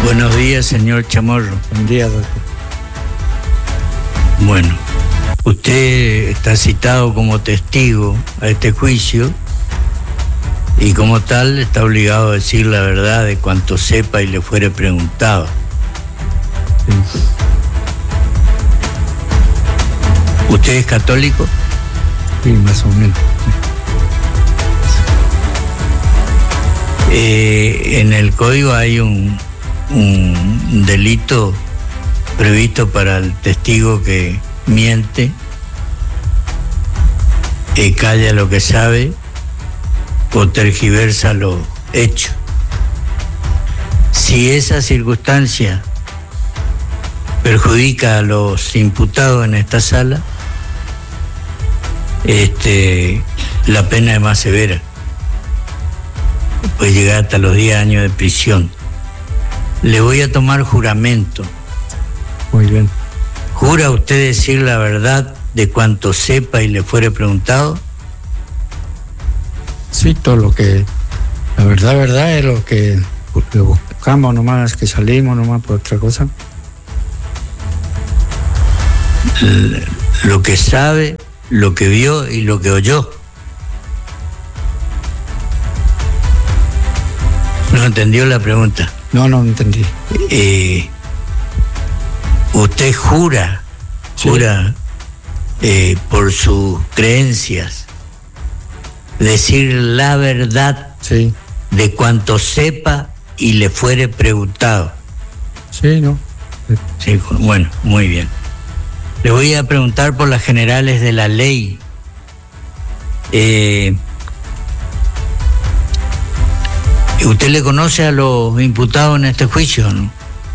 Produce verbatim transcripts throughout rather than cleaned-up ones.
Buenos días, señor Chamorro. Buen día, doctor. Bueno, usted está citado como testigo a este juicio y como tal está obligado a decir la verdad de cuanto sepa y le fuere preguntado. Sí. ¿Usted es católico? Sí, más o menos. Eh, en el código hay un, un delito previsto para el testigo que miente, que calla lo que sabe o tergiversa los hechos. Si esa circunstancia perjudica a los imputados en esta sala, este, la pena es más severa. Puede llegar hasta los diez años de prisión. Le voy a tomar juramento. Muy bien. ¿Jura usted decir la verdad de cuanto sepa y le fuere preguntado? Sí, todo lo que... La verdad, verdad es lo que, lo que buscamos nomás, que salimos nomás por otra cosa. L- lo que sabe, lo que vio y lo que oyó. ¿No entendió la pregunta? No, no entendí. Eh, ¿Usted jura, Sí. jura eh, por sus creencias, decir la verdad Sí, de cuanto sepa y le fuere preguntado? sí, ¿no? Sí, bueno, muy bien. Le voy a preguntar por las generales de la ley. Eh, ¿Usted le conoce a los imputados en este juicio, no?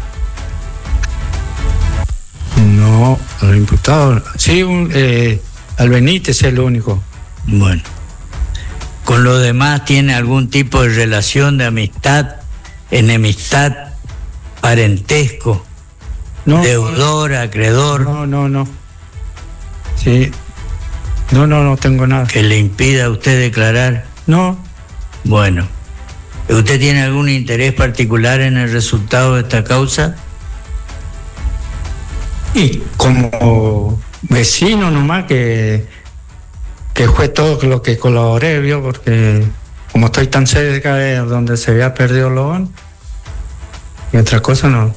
No, los imputados... Sí, un, eh, al Benítez es el único. Bueno. ¿Con los demás tiene algún tipo de relación de amistad, enemistad, parentesco, No, deudor, acreedor, no, no, no. Sí. No, no, no tengo nada. que le impida a usted declarar? No, Bueno. ¿Usted tiene algún interés particular en el resultado de esta causa? y como vecino nomás que, que fue todo lo que colaboré, vio, porque como estoy tan cerca de donde se había perdido Logan, y otra cosa no.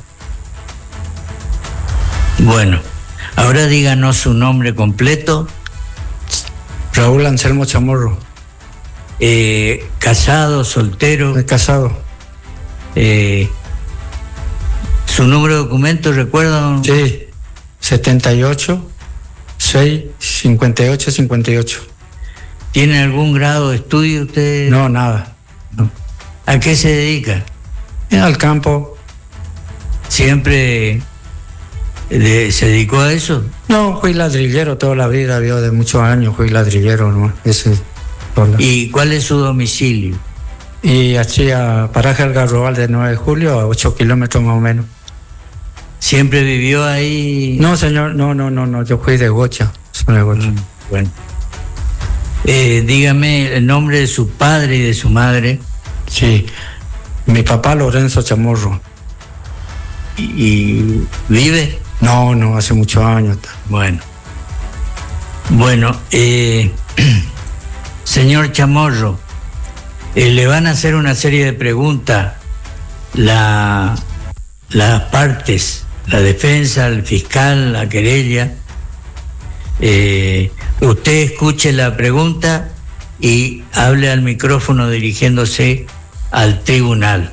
Bueno, ahora díganos su nombre completo. Raúl Anselmo Chamorro, Eh, casado, soltero, estoy casado. eh, su número de documento, ¿recuerdan? Sí, setenta y ocho, seis, cincuenta y ocho, cincuenta y ocho. ¿Tiene algún grado de estudio usted? No, nada. No. ¿A qué se dedica? Al campo. ¿Siempre de- se dedicó a eso? No, fui ladrillero toda la vida, vio, de muchos años fui ladrillero nomás. Ese, toda la- ¿Y cuál es su domicilio? Y hacía paraje Algarrobal de nueve de julio a ocho kilómetros más o menos. ¿Siempre vivió ahí? No, señor, no, no, no, no, yo fui de Gocha, zona de Gocha. Mm, bueno. Eh, dígame el nombre de su padre y de su madre. Sí, mi papá Lorenzo Chamorro. ¿Y, y vive? No, no, hace muchos años. Bueno. Bueno, eh, señor Chamorro, eh, le van a hacer una serie de preguntas la, las partes, la defensa, el fiscal, la querella. Eh, usted escuche la pregunta y hable al micrófono dirigiéndose al tribunal.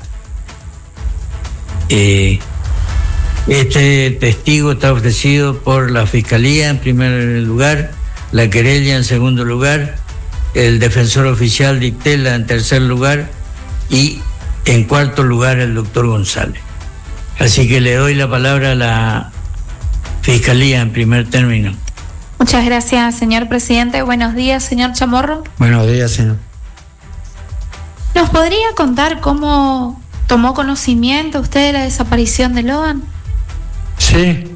Eh, este testigo está ofrecido por la Fiscalía en primer lugar, la querella en segundo lugar, el defensor oficial Dictela en tercer lugar y en cuarto lugar el doctor González. Así que le doy la palabra a la Fiscalía en primer término. Muchas gracias, señor presidente. Buenos días, señor Chamorro. Buenos días, señor. ¿Nos podría contar cómo tomó conocimiento usted de la desaparición de Logan? Sí,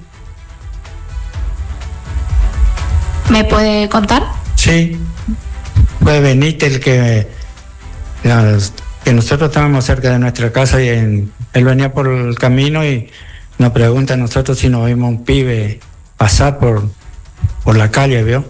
¿Me puede contar? sí. Fue Benítez el que, que nosotros estábamos cerca de nuestra casa y en, él venía por el camino y nos pregunta a nosotros si nos vimos un pibe pasar por, por la calle, ¿vio?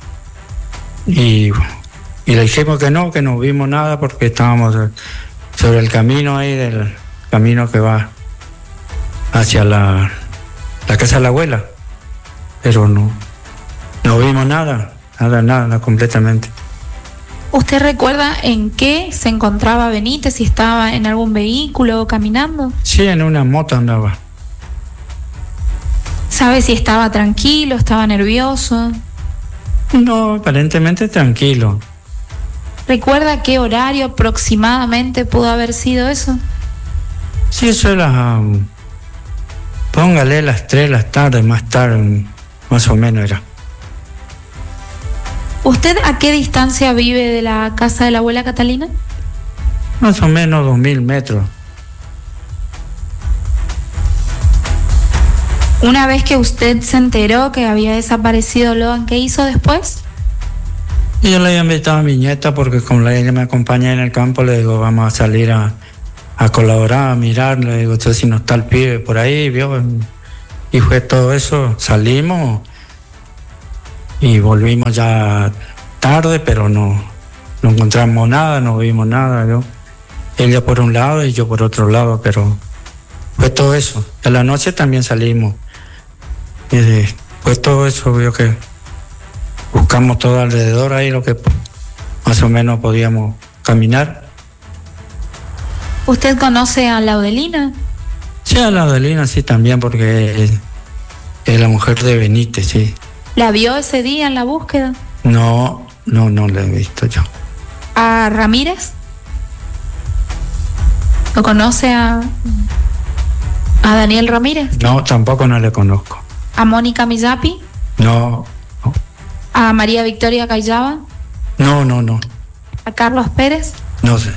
Y, y le dijimos que no, que no vimos nada porque estábamos sobre el camino ahí, del camino que va hacia la, la casa de la abuela. Pero no, no vimos nada, nada, nada, completamente. ¿Usted recuerda en qué se encontraba Benítez? ¿Si estaba en algún vehículo o caminando? Sí, en una moto andaba. ¿Sabe si estaba tranquilo, estaba nervioso? No, aparentemente tranquilo. ¿Recuerda qué horario aproximadamente pudo haber sido eso? Sí, eso era, um, póngale las tres, las tardes, más tarde, más o menos era. ¿Usted a qué distancia vive de la casa de la abuela Catalina? Más o menos dos mil metros. Una vez que usted se enteró que había desaparecido Loan, ¿qué hizo después? Y yo le había invitado a mi nieta porque como ella me acompaña en el campo, le digo, vamos a salir a, a colaborar, a mirar, le digo, entonces si no está el pibe por ahí, vio, y fue todo eso, salimos y volvimos ya tarde, pero no, no encontramos nada, no vimos nada, ¿vio? Ella por un lado y yo por otro lado, pero fue todo eso. En la noche también salimos. Y fue todo eso, vio que buscamos todo alrededor ahí, lo que más o menos podíamos caminar. ¿Usted conoce a Laudelina? Sí, a Laudelina sí también, porque es, es la mujer de Benítez, sí. ¿La vio ese día en la búsqueda? No, no, no la he visto yo. ¿A Ramírez? ¿Lo conoce a, a Daniel Ramírez? No, tampoco no le conozco. ¿A Mónica Millapi? No, no. ¿A María Victoria Callaba? No, no, no. ¿A Carlos Pérez? No sé.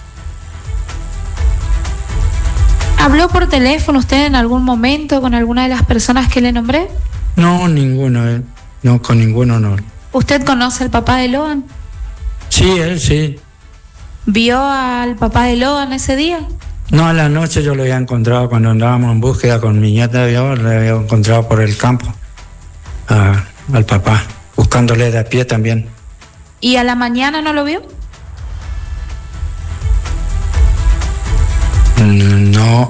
¿Habló por teléfono usted en algún momento con alguna de las personas que le nombré? No, ninguno, eh. No, con ninguno no. ¿Usted conoce al papá de Loan? Sí, él sí. ¿Vio al papá de Loan ese día? No, a la noche yo lo había encontrado cuando andábamos en búsqueda con mi nieta, yo lo había encontrado por el campo a, al papá, buscándole de a pie también. ¿Y a la mañana no lo vio? No.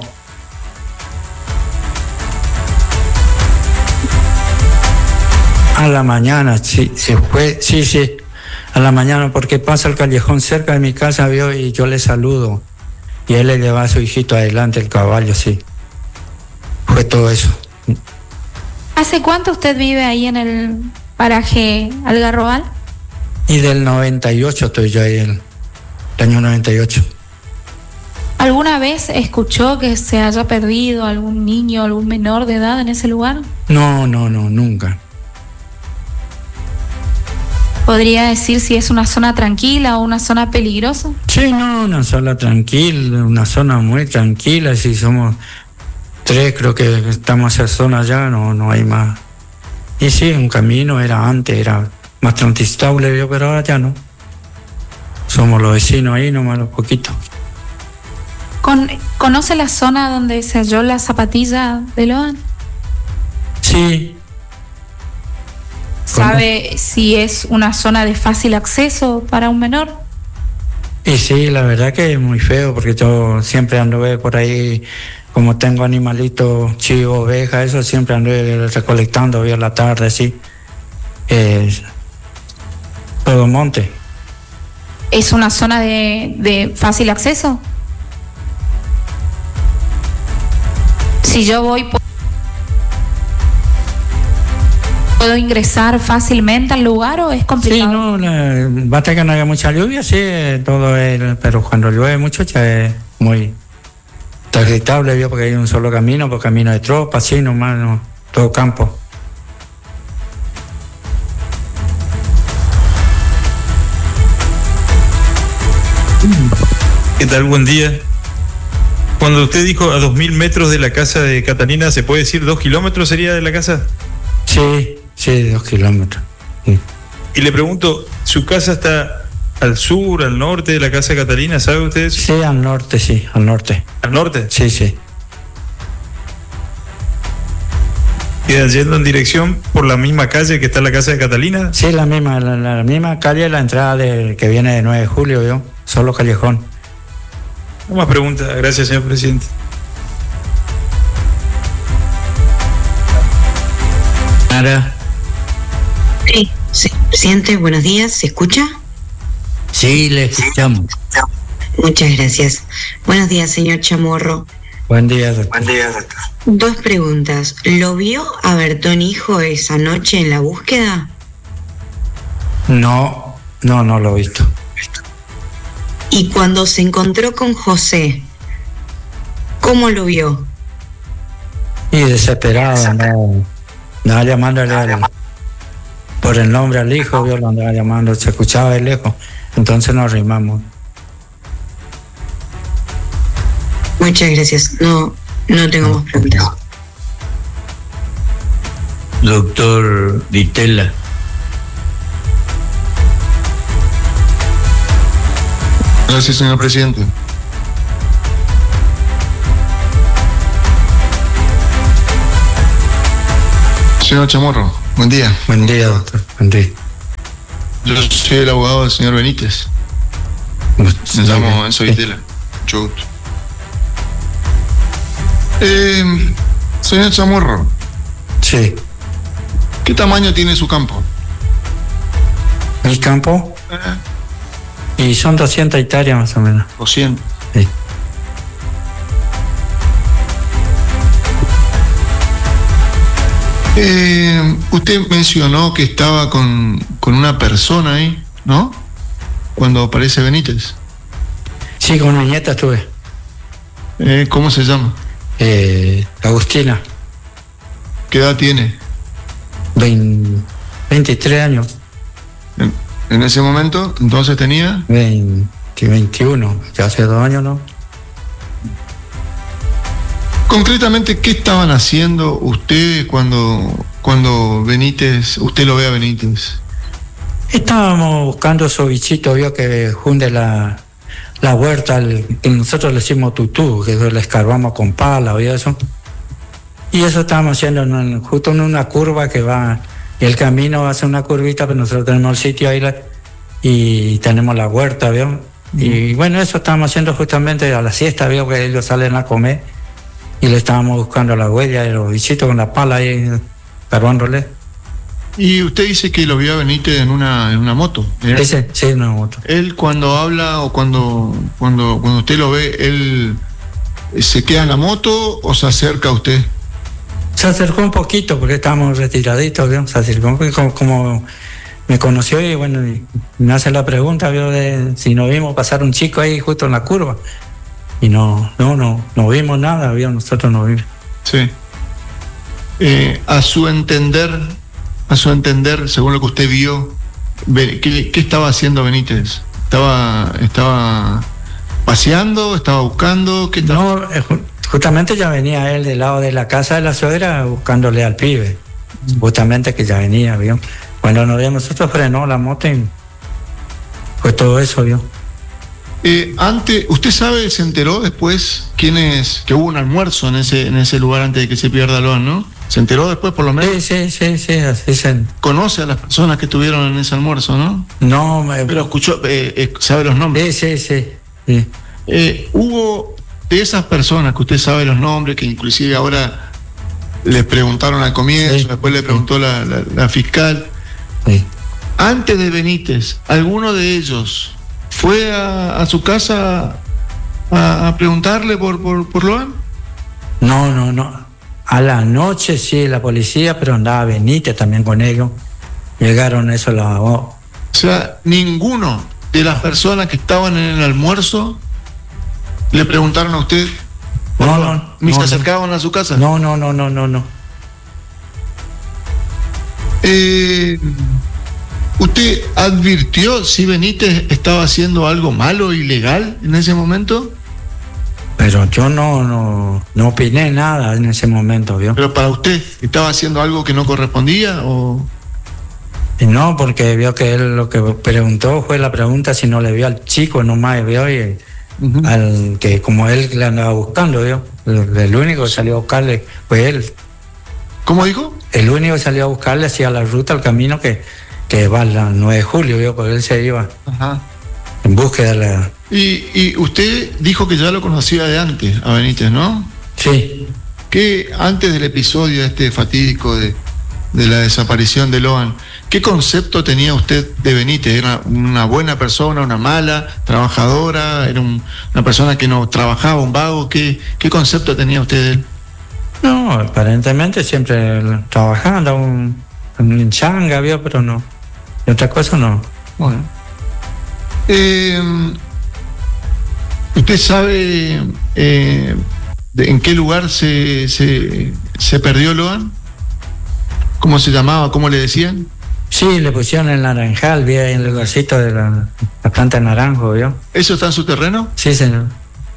A la mañana, sí, se fue, sí, sí, a la mañana, porque pasa el callejón cerca de mi casa, vio, y yo le saludo. Y él le lleva a su hijito adelante, el caballo, sí. Fue todo eso. ¿Hace cuánto usted vive ahí en el paraje Algarrobal? Y del noventa y ocho estoy yo ahí, el, el año noventa y ocho. ¿Alguna vez escuchó que se haya perdido algún niño, algún menor de edad en ese lugar? No, no, no, nunca. ¿Podría decir si es una zona tranquila o una zona peligrosa? Sí, no, una zona tranquila, una zona muy tranquila. Si somos tres, creo que estamos en esa zona ya, no, no hay más. Y sí, un camino era antes, era más transitable, yo, pero ahora ya no. Somos los vecinos ahí, nomás los poquitos. Con, ¿Conoce la zona donde se halló la zapatilla de Loan? Sí. ¿Sabe ¿Cómo? si es una zona de fácil acceso para un menor? Y sí, la verdad que es muy feo, porque yo siempre anduve por ahí, como tengo animalitos, chivo, oveja, eso siempre anduve recolectando hoy a la tarde, sí. Eh, todo monte. ¿Es una zona de, de fácil acceso? Si yo voy, ¿puedo ingresar fácilmente al lugar o es complicado? Sí, no, la, basta que no haya mucha lluvia, sí, todo es, pero cuando llueve mucho ya es muy transitable, ¿vio? Porque hay un solo camino, por camino de tropa, sí, nomás, no, todo campo. ¿Qué tal? Buen día. Cuando usted dijo a dos mil metros de la casa de Catalina, ¿se puede decir dos kilómetros sería de la casa? Sí, sí, dos kilómetros. Sí. Y le pregunto, ¿su casa está al sur, al norte de la casa de Catalina, ¿sabe usted eso? Sí, al norte, sí, al norte. ¿Al norte? Sí, sí. ¿Quedan yendo en dirección por la misma calle que está la casa de Catalina? Sí, la misma, la, la misma calle, la entrada de, que viene de nueve de julio, yo, solo callejón. No más preguntas, gracias, señor presidente. Nara. Sí, sí, presidente, buenos días, ¿se escucha? Sí, le escuchamos. Muchas gracias. Buenos días, señor Chamorro. Buen día, doctor. Buen día, doctor. Dos preguntas. ¿Lo vio a Bertón hijo esa noche en la búsqueda? No, no, no lo he visto. Y cuando se encontró con José, ¿cómo lo vio? Y desesperado, andaba, andaba llamándole al, por el nombre al hijo, yo lo andaba llamando, se escuchaba de lejos, entonces nos arrimamos. Muchas gracias. No, no tengo más preguntas. Doctor Ditela. Gracias, señor presidente. Señor Chamorro, buen día. Buen día, doctor. Buen día. Yo soy el abogado del señor Benítez. Me llamo Enzo Ditela. Mucho gusto. Eh, señor Chamorro. Sí. ¿Qué tamaño tiene su campo? ¿Mi campo? Eh. Y son doscientas hectáreas más o menos. doscientas. Sí. Eh, usted mencionó que estaba con, con una persona ahí, ¿no? Cuando aparece Benítez. Sí, con mi nieta estuve. Eh, ¿Cómo se llama? Eh, Agustina. ¿Qué edad tiene? veinte, veintitrés años. En, en ese momento, entonces tenía... veinte, veintiuno, ya hace dos años, ¿no? Concretamente, ¿qué estaban haciendo ustedes cuando, cuando Benítez, usted lo ve a Benítez? Estábamos buscando esos bichitos, vio que junde la, la huerta, el, que nosotros le decimos tutú, que le escarbamos con pala, vio eso. Y eso estábamos haciendo en un, justo en una curva que va, y el camino va a ser una curvita, pero nosotros tenemos el sitio ahí la, y tenemos la huerta, vio. Mm. Y bueno, eso estábamos haciendo justamente a la siesta, vio que ellos salen a comer. Y le estábamos buscando la huella de los bichitos con la pala ahí, carbándole. Y usted dice que lo vio a Benítez en una, en una moto. ¿eh? Sí, sí, en una moto. Él cuando habla o cuando, cuando, cuando usted lo ve, ¿él se queda en la moto o se acerca a usted? Se acercó un poquito porque estábamos retiraditos, ¿vio? Se acercó un poquito, como, como me conoció y bueno, y me hace la pregunta, ¿vio? De si nos vimos pasar un chico ahí justo en la curva. Y no, no, no, no vimos nada, ¿vio? Nosotros no vimos. Sí. Eh, a su entender, a su entender, según lo que usted vio, ¿qué, qué estaba haciendo Benítez? ¿Estaba, estaba paseando? ¿Estaba buscando? ¿Qué estaba? No, justamente ya venía él del lado de la casa de la suegra buscándole al pibe. Justamente que ya venía, ¿vio? Cuando nos vimos nosotros frenó la moto y fue todo eso, ¿vio? Eh, antes, ¿usted sabe, se enteró después quién es, que hubo un almuerzo en ese, en ese lugar antes de que se pierda Loan, ¿no? ¿Se enteró después por lo menos? Sí, sí, sí, sí, así se... ¿Conoce a las personas que estuvieron en ese almuerzo, no? No, me... Pero escuchó, eh, eh, ¿sabe los nombres? Sí, sí, sí. sí. Eh, hubo de esas personas que usted sabe los nombres, que inclusive ahora les preguntaron al comienzo, sí, después le preguntó sí. la, la, la fiscal. Sí. Antes de Benítez, ¿alguno de ellos fue a, a su casa a, a preguntarle por, por, por Loan? No, no, no. A la noche sí, la policía, pero andaba Benítez también con ellos. Llegaron eso a la... Oh. O sea, ninguno de las personas que estaban en el almuerzo le preguntaron a usted. No, no. ¿Ni no, se acercaban no. a su casa? No, no, no, no, no, no. Eh... ¿Usted advirtió si Benítez estaba haciendo algo malo, ilegal en ese momento? Pero yo no, no, no opiné nada en ese momento, ¿vio? ¿Pero para usted estaba haciendo algo que no correspondía o...? Y no, porque vio que él lo que preguntó fue la pregunta si no le vio al chico nomás, vio, y uh-huh. al que como él le andaba buscando, vio. El, el único que salió a buscarle fue él. ¿Cómo dijo? El único que salió a buscarle hacia la ruta, el camino que, que va al nueve de julio, vio, porque él se iba Ajá. en búsqueda de la... Y, y usted dijo que ya lo conocía de antes, a Benítez, ¿no? Sí. Que antes del episodio este fatídico de, de la desaparición de Loan, ¿qué concepto tenía usted de Benítez? ¿Era una buena persona, una mala, trabajadora? ¿Era un, una persona que no trabajaba, un vago? ¿Qué, qué concepto tenía usted de él? No, aparentemente siempre trabajando, un, un changa, vio, pero no. Y otra cosa no. Bueno. Eh, ¿Usted sabe eh, de, en qué lugar se, se, se perdió Loan? ¿Cómo se llamaba? ¿Cómo le decían? Sí, le pusieron el naranjal, vi ahí en el lugarcito de la, la planta de naranjo, ¿vio? ¿Eso está en su terreno? Sí, señor.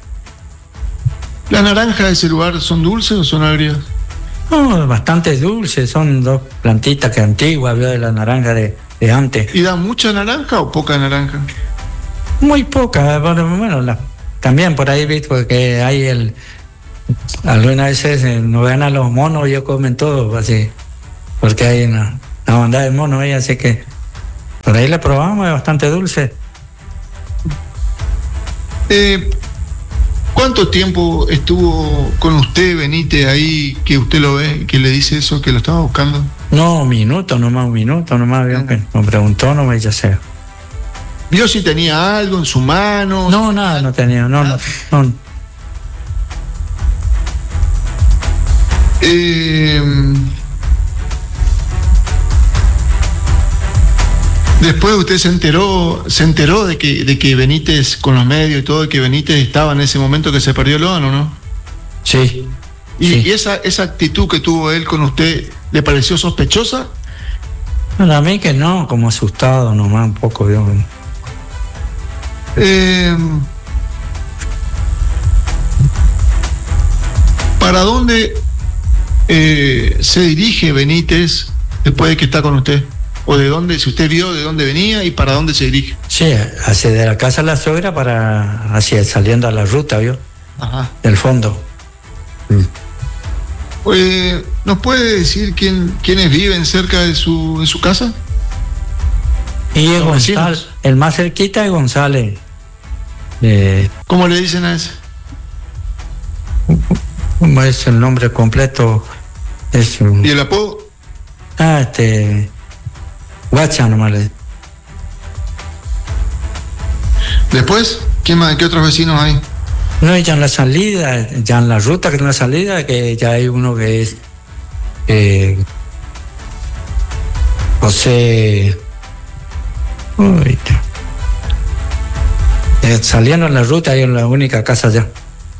¿Las naranjas de ese lugar son dulces o son agrias? No, bastante dulces, son dos plantitas que antiguas, vio, de la naranja de, de antes. ¿Y da mucha naranja o poca naranja? Muy poca, bueno, bueno la, también por ahí, ¿viste? Porque hay el... Algunas veces nos ganan los monos y ellos comen todo, así, porque hay una, una bandada de monos ahí, así que por ahí le probamos, es bastante dulce. Eh, ¿Cuánto tiempo estuvo con usted, Benítez, ahí, que usted lo ve, que le dice eso, que lo estaba buscando? No, un minuto nomás, un minuto nomás, vio, que me preguntó, no me ya sé. ¿Vio si tenía algo en su mano? No, nada, no tenía, no, no, no. Eh, después usted se enteró, se enteró de que, de que Benítez, con los medios y todo, de que Benítez estaba en ese momento que se perdió Loan, ¿o no? Sí. ¿Y, sí. y esa, esa actitud que tuvo él con usted, le pareció sospechosa? Bueno, a mí que no, como asustado nomás un poco, vio. Eh, ¿Para dónde eh, se dirige Benítez después de que está con usted? ¿O de dónde, si usted vio de dónde venía y para dónde se dirige? Sí, hacia de la casa de la suegra para hacia saliendo a la ruta, ¿vio? Ajá. Del fondo. Mm. Eh, ¿Nos puede decir quién, quiénes viven cerca de su, de su casa? Y es González, el más cerquita es González. Eh, ¿Cómo le dicen a ese? ¿Cómo es el nombre completo? Es, ¿Y el apodo? Ah, este... Guacha nomás le... Después, ¿qué más, qué otros vecinos hay? No, ya en la salida, ya en la ruta que es la salida, que ya hay uno que es eh, José... Uy, eh, saliendo en la ruta hay la única casa ya.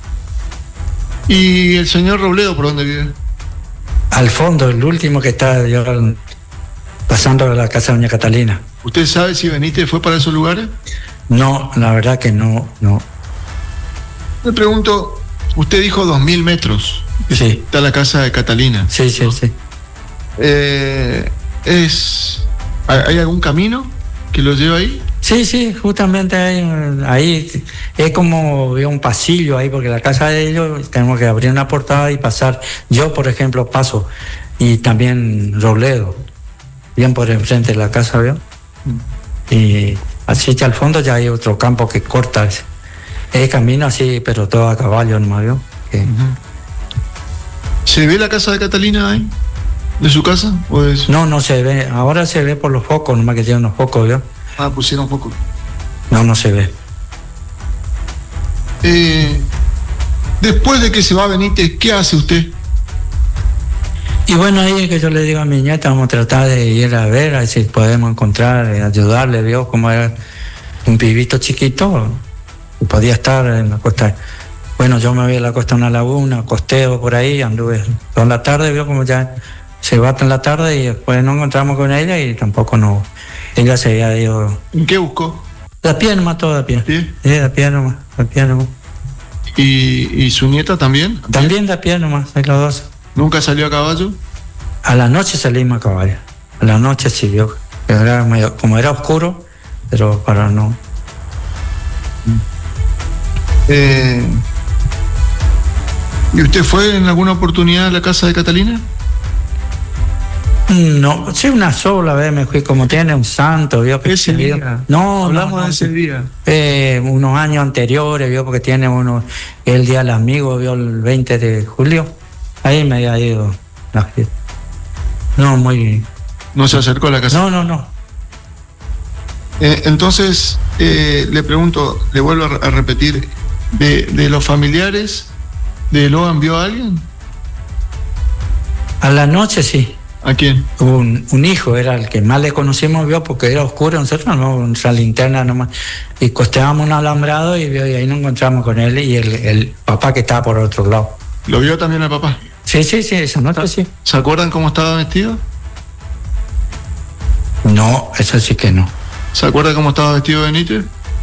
¿Y el señor Robledo por dónde vive? Al fondo, el último que está yo, pasando a la casa de doña Catalina. ¿Usted sabe si Benítez fue para esos lugares? No, la verdad que no, no. Le pregunto, usted dijo dos mil metros. Sí. Está la casa de Catalina. Sí, sí, sí. Eh, es, ¿Hay algún camino que lo lleva ahí? Sí, sí, justamente ahí, ahí es como un pasillo ahí, porque la casa de ellos tenemos que abrir una portada y pasar. Yo, por ejemplo, paso, y también Robledo, bien por enfrente de la casa, ¿vio? Mm. Y así que al fondo ya hay otro campo que corta ese. Es camino así, pero todo a caballo, ¿no, vio? Que... Uh-huh. ¿Se ve la casa de Catalina ahí? ¿De su casa? ¿O de su... No, no se ve. Ahora se ve por los focos, nomás que tiene unos focos, ¿vio? Ah, pusieron un poco. No, no se ve. Eh, después de que se va Benítez, ¿qué hace usted? Y bueno, ahí es que yo le digo a mi nieta, vamos a tratar de ir a ver, a ver si podemos encontrar, ayudarle, vio como era un pibito chiquito, y podía estar en la costa. Bueno, yo me voy a la costa de una laguna, costeo por ahí, anduve toda la tarde, vio como ya se va en la tarde y después nos encontramos con ella y tampoco no. Ella se había ido. ¿En qué buscó? La pie nomás, toda la pie. ¿Pie? Sí, la pie nomás, la pie nomás. ¿Y, y su nieta también? También la pie nomás, hay los dos. ¿Nunca salió a caballo? A la noche salimos a caballo. A la noche sí, vio. era medio, como era oscuro, pero para no. Eh, ¿Y usted fue en alguna oportunidad a la casa de Catalina? No, sí, una sola vez me fui, como tiene un santo, vio que Ese se vio- día. No, Hablamos no, no, de ese día. eh, unos años anteriores, vio, porque tiene uno, el día del amigo, vio el veinte de julio, ahí me había ido la fiesta. No, muy. No se acercó a la casa. No, no, no. Eh, entonces, eh, le pregunto, le vuelvo a, a repetir, de, de los familiares de Logan, ¿vio a alguien? A la noche sí. ¿A quién? Un, un hijo era el que más le conocimos, vio, porque era oscuro, nosotros no, nuestra linterna nomás. Y costeábamos un alambrado y, vio, y ahí nos encontramos con él y el, el papá que estaba por otro lado. ¿Lo vio también al papá? Sí, sí, sí, esa noche sí. ¿Se acuerdan cómo estaba vestido? No, eso sí que no. ¿Se acuerda cómo estaba vestido Benítez?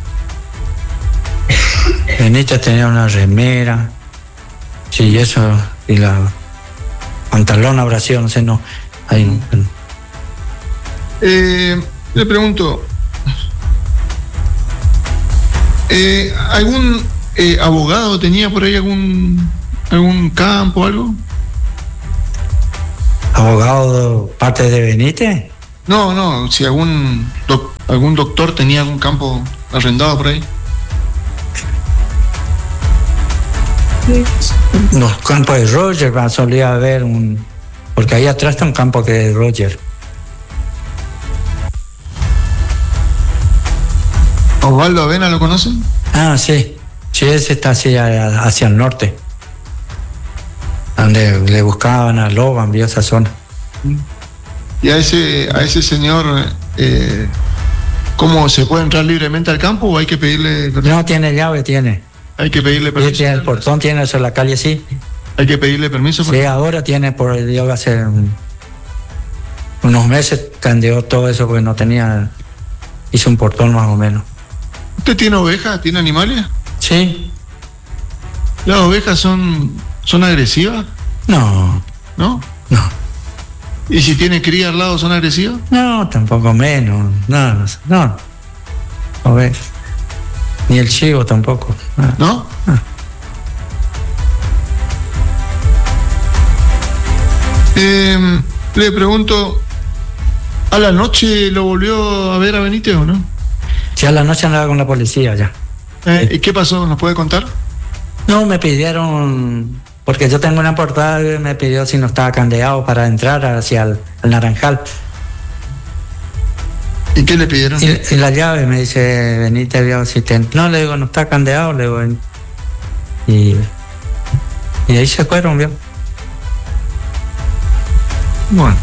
Benítez tenía una remera, sí, eso, y la pantalón habrá sido, no sé, no. Ahí no. Eh, le pregunto, eh, ¿algún eh, abogado tenía por ahí algún algún campo o algo? ¿Abogado parte de Benítez? No, no, si algún doc- algún doctor tenía algún campo arrendado por ahí. Los campos de Roger, va, solía haber un. Porque ahí atrás está un campo que es de Roger. ¿Osvaldo Avena lo conocen? Ah, sí. Sí, ese está hacia, hacia el norte. Donde le buscaban a Logan, vio esa zona. Y a ese a ese señor, eh, ¿cómo se puede entrar libremente al campo o hay que pedirle No tiene llave, tiene. hay que pedirle Y permiso? tiene el portón, tiene eso en la calle, sí. Hay que pedirle permiso. Sí, ahora tiene, por yo hace un- unos meses candeó todo eso porque no tenía. Hizo un portón más o menos. ¿Usted tiene ovejas? ¿Tiene animales? Sí. ¿Las ovejas son son agresivas? No, ¿No? no. ¿Y si tiene cría al lado son agresivas? No, tampoco menos. No, no. no. A ver. Ni el chivo tampoco. No. ¿No? Ah. Eh, le pregunto, ¿a la noche lo volvió a ver a Benítez o no? Ya a la noche andaba con la policía ya. Eh, ¿Y qué pasó? ¿Nos puede contar? No, me pidieron, porque yo tengo una portada, me pidió si no estaba candeado para entrar hacia el, el Naranjal. ¿Y qué le pidieron? Y, y la llave me dice, Benítez, vio si te... No, le digo, no está candeado, le digo. Y, y ahí se fueron, vio. Bueno.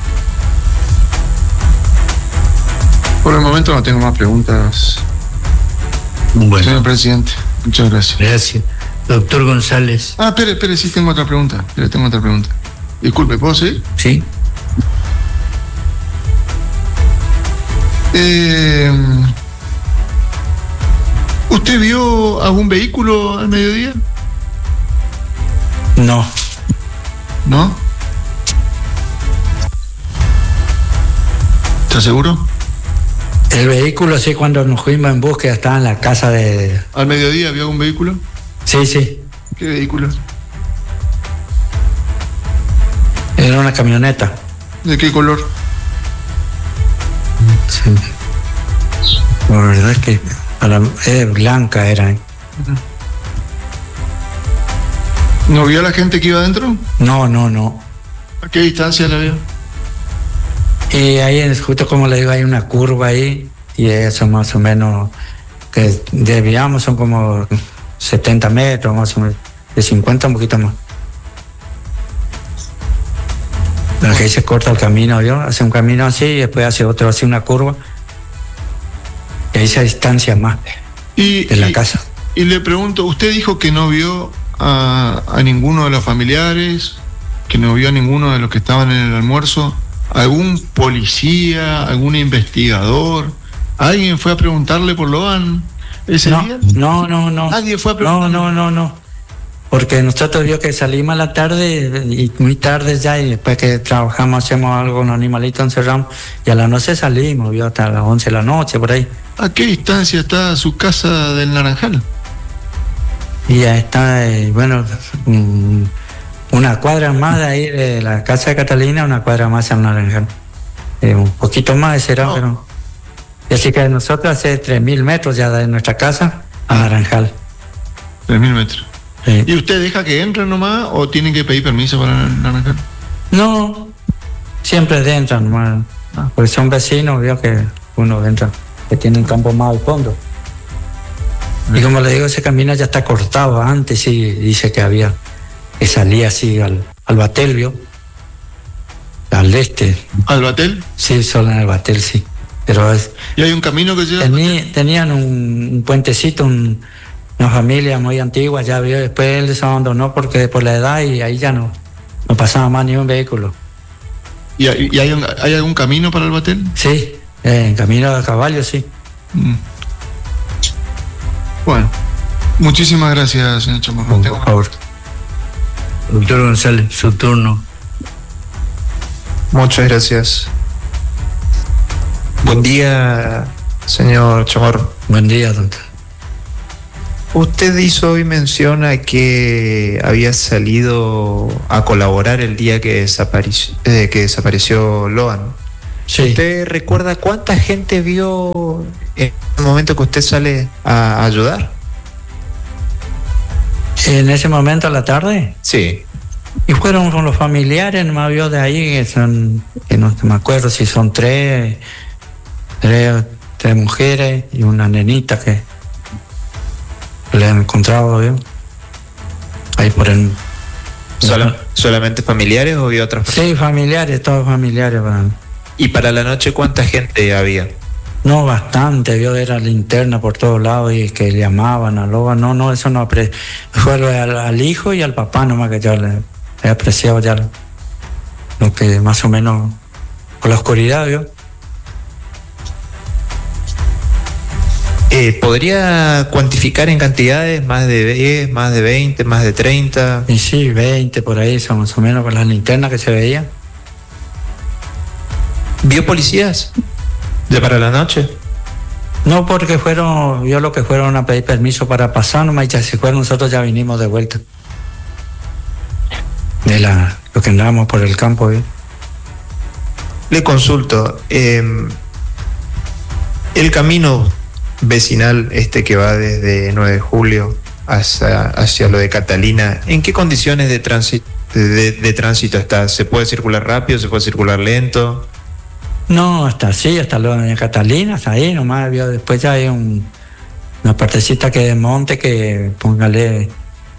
Por el momento no tengo más preguntas, Bueno, señor presidente. Muchas gracias. gracias. Doctor González. Ah, espere, espere, sí tengo otra pregunta. Espere, tengo otra pregunta. Disculpe, ¿puedo seguir? Sí. Eh, ¿Usted vio algún vehículo al mediodía? No, ¿No? ¿Está seguro? el vehículo sí, cuando nos fuimos en búsqueda estaba en la casa de... ¿Al mediodía vio algún vehículo? Sí, sí, ¿Qué vehículo? era una camioneta. ¿De qué color? Sí. La verdad es que para, eh, blanca era. ¿eh? ¿No vio a la gente que iba adentro? No, no, no. ¿A qué distancia la vio? Y ahí, es justo como le digo, hay una curva ahí y eso más o menos que desviamos, son como setenta metros, más o menos, de cincuenta un poquito más. La que ahí se corta el camino, ¿vio? Hace un camino así y después hace otro, hace una curva. Y ahí se distancia más Y, de la y- casa. y le pregunto, usted dijo que no vio a, a ninguno de los familiares, que no vio a ninguno de los que estaban en el almuerzo. ¿Algún policía, algún investigador? ¿Alguien fue a preguntarle por Logan ese No, día? no, no, no. Nadie fue a No, preguntar. no, no, no. porque nosotros vio que salimos a la tarde y muy tarde ya, y después que trabajamos hacemos algo con los animalitos, encerramos, y a la noche salimos, vio, hasta las once de la noche, por ahí. ¿A qué distancia está su casa del Naranjal? Y ya está, eh, bueno, um, una cuadra más de ahí de la casa de Catalina, una cuadra más al Naranjal. Eh, un poquito más será, no. pero... Y así que nosotros hace tres mil metros ya de nuestra casa a Naranjal. tres mil metros. Sí. ¿Y usted deja que entren nomás o tienen que pedir permiso para Naranjal? No, siempre entran nomás, ah, porque son vecinos, veo que uno entra, que tiene un campo más al fondo. Y como le digo, ese camino ya está cortado. Antes sí dice que había, que salía así al, al Batel, ¿vio? Al este. ¿Al Batel? Sí, solo en el Batel, sí. Pero es, ¿Y hay un camino que lleva? Tení, tenían un, un puentecito, un, una familia muy antigua, ya vio, después él se abandonó porque por la edad, y ahí ya no, no pasaba más ni un vehículo. ¿Y, hay, y hay, un, hay algún camino para el Batel? Sí, eh, en camino a caballo, sí. Mm. Bueno, muchísimas gracias, señor Chamorro. Por favor. Doctor González, su turno. Muchas gracias. Buen día, señor Chamorro. Buen día, doctor. Usted hizo hoy mención a que había salido a colaborar el día que desapareció, eh, que desapareció Loan. Sí. ¿Usted recuerda cuánta gente vio en el momento que usted sale a ayudar? En ese momento a la tarde. Sí. Y fueron con los familiares, nomás vio de ahí, que son, que no me acuerdo si son tres, tres, tres mujeres y una nenita que le han encontrado, ¿vio? Ahí por el... ¿Solo, ¿Solamente familiares o vio otras personas? Sí, familiares, todos familiares. Para... ¿Y para la noche cuánta gente había? No, bastante, vio, era linterna por todos lados y que llamaban a Loba. No, no, eso no apre... Fue al, al hijo y al papá nomás que yo le he apreciado ya lo, lo que más o menos por la oscuridad, vio. Eh, ¿Podría cuantificar en cantidades? ¿Más de diez, más de veinte, más de treinta? Y sí, veinte por ahí, son más o menos con las linternas que se veían. ¿Vio policías? ¿Ya para la noche? No, porque fueron, vio lo que fueron a pedir permiso para pasar nomás, y ya se fueron, nosotros ya vinimos de vuelta. De la, lo que andábamos por el campo, ¿vio? Le consulto, eh, el camino vecinal este que va desde nueve de julio hacia, hacia lo de Catalina, ¿en qué condiciones de tránsito, de, de tránsito está? ¿Se puede circular rápido? ¿Se puede circular lento? No, hasta sí, hasta lo de Catalina, hasta ahí nomás, vio. Después ya hay un, una partecita que de monte que póngale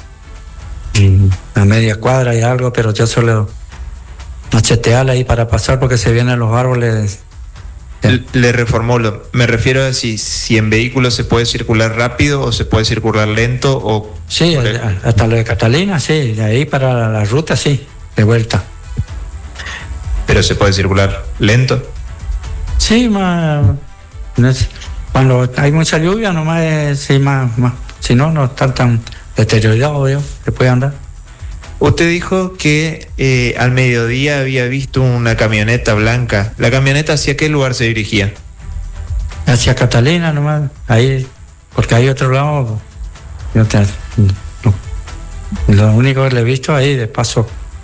a media cuadra y algo, pero yo solo machetearla ahí para pasar porque se vienen los árboles. Le, le reformulo, me refiero a si, si en vehículo se puede circular rápido o se puede circular lento o... Sí, el... hasta lo de Catalina, sí, de ahí para la, la ruta, sí, de vuelta. ¿Pero se puede circular lento? Sí, más, cuando hay mucha lluvia nomás es, sí, más, más, si no, no está tan deteriorado, ¿vio? Se puede andar. Usted dijo que eh, al mediodía había visto una camioneta blanca. ¿La camioneta hacia qué lugar se dirigía? Hacia Catalina nomás, ahí, porque hay otro lado, yo te, no, lo único que le he visto ahí de paso.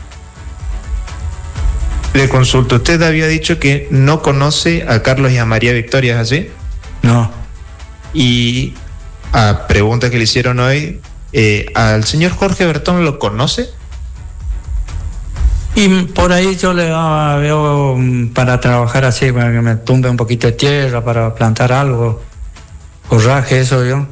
Le consulto, usted había dicho que no conoce a Carlos y a María Victoria, ¿es así? No. Y a pregunta que le hicieron hoy, eh, ¿al señor Jorge Bertón lo conoce? Y por ahí yo le daba, veo para trabajar así, para que me tumbe un poquito de tierra, para plantar algo, forraje, eso yo.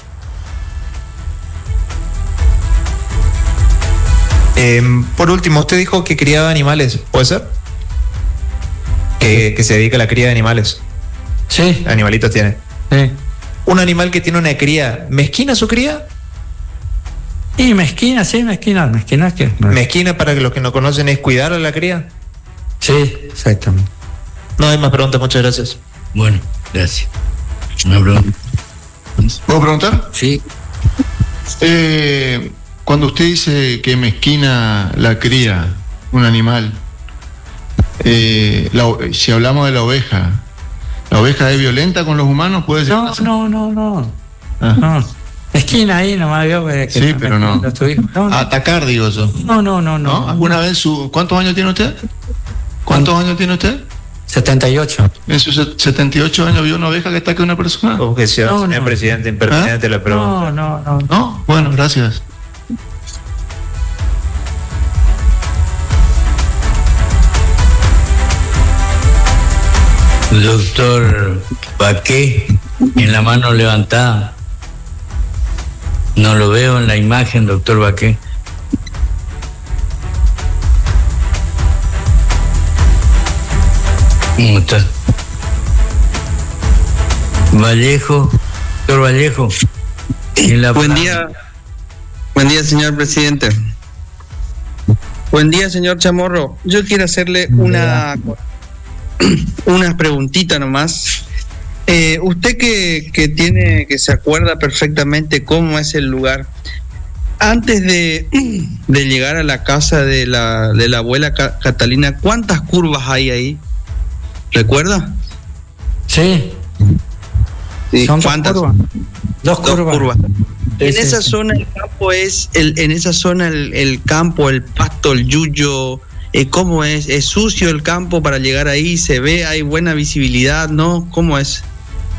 Eh, por último, usted dijo que criaba animales, ¿puede ser? Que, que se dedica a la cría de animales. Sí. Animalitos tiene. Sí. Un animal que tiene una cría, ¿mezquina su cría? Y mezquina, sí, mezquina. ¿Mezquina qué? Mezquina, para que los que no conocen, es cuidar a la cría. Sí, exactamente. No hay más preguntas, muchas gracias. Bueno, gracias. Una pregunta. ¿Puedo preguntar? Sí. Eh, cuando usted dice que mezquina la cría, un animal, eh, la, si hablamos de la oveja, ¿la oveja es violenta con los humanos? ¿Puede ser? No, no, no, no. Ah. no. Esquina ahí nomás veo que... Sí, pero no. no, no. Atacar, digo yo. No, no, no, no. ¿No? ¿Alguna vez su... ¿Cuántos años tiene usted? ¿Cuántos ¿Cuánto? años tiene usted? setenta y ocho. En sus setenta y ocho años vio una oveja que ataque a una persona. Objeción, No, señor no. presidente, impertinente ¿Ah? la pregunta. No, no, no. ¿No? Bueno, gracias. Doctor Baqué, en la mano levantada. No lo veo en la imagen, doctor Baqué. ¿Cómo está? Vallejo, doctor Vallejo. En la Buen día, buen día, señor presidente. Buen día, señor Chamorro. Yo quiero hacerle una, una preguntita nomás. Eh, usted que, que tiene, que se acuerda perfectamente cómo es el lugar. Antes de, de llegar a la casa de la, de la abuela Ca- Catalina, ¿cuántas curvas hay ahí? ¿Recuerda? Sí. Sí, Son dos ¿cuántas? curvas. Dos Dos curvas. curvas. Sí, En sí, esa sí. zona el campo es el, en esa zona el, el campo, el pasto, el yuyo, eh, ¿cómo es? ¿Es sucio el campo para llegar ahí? ¿Se ve? ¿Hay buena visibilidad? ¿No? ¿Cómo es?